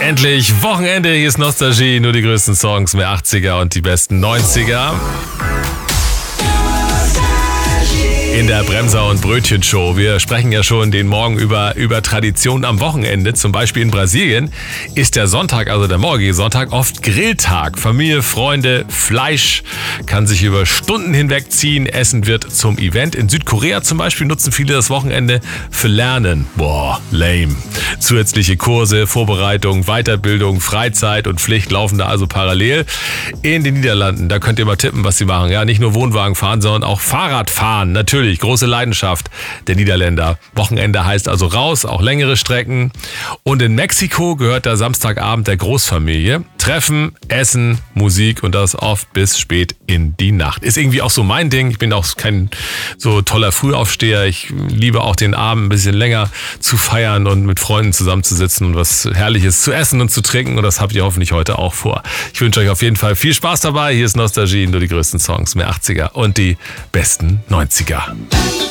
Endlich Wochenende, hier ist Nostalgie, nur die größten Songs, mehr 80er und die besten 90er. In der Bremser- und Brötchen-Show. Wir sprechen ja schon den Morgen über Traditionen am Wochenende. Zum Beispiel in Brasilien ist der Sonntag, also der morgige Sonntag, oft Grilltag. Familie, Freunde, Fleisch kann sich über Stunden hinweg ziehen. Essen wird zum Event. In Südkorea zum Beispiel nutzen viele das Wochenende für Lernen. Boah, lame. Zusätzliche Kurse, Vorbereitung, Weiterbildung, Freizeit und Pflicht laufen da also parallel. In den Niederlanden, da könnt ihr mal tippen, was sie machen. Ja, nicht nur Wohnwagen fahren, sondern auch Fahrrad fahren. Natürlich, große Leidenschaft der Niederländer. Wochenende heißt also raus, auch längere Strecken. Und in Mexiko gehört der Samstagabend der Großfamilie. Treffen, Essen, Musik und das oft bis spät in die Nacht. Ist irgendwie auch so mein Ding. Ich bin auch kein so toller Frühaufsteher. Ich liebe auch den Abend ein bisschen länger zu feiern und mit Freunden zusammenzusitzen und was Herrliches zu essen und zu trinken. Und das habt ihr hoffentlich heute auch vor. Ich wünsche euch auf jeden Fall viel Spaß dabei. Hier ist Nostalgie, nur die größten Songs, mehr 80er und die besten 90er.